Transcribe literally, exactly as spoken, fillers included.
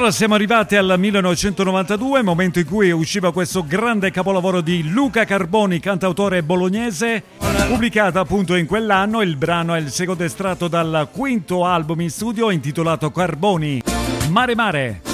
allora siamo arrivati al millenovecentonovantadue, momento in cui usciva questo grande capolavoro di Luca Carboni, cantautore bolognese, pubblicato appunto in quell'anno. Il brano è il secondo estratto dal quinto album in studio intitolato Carboni, Mare Mare.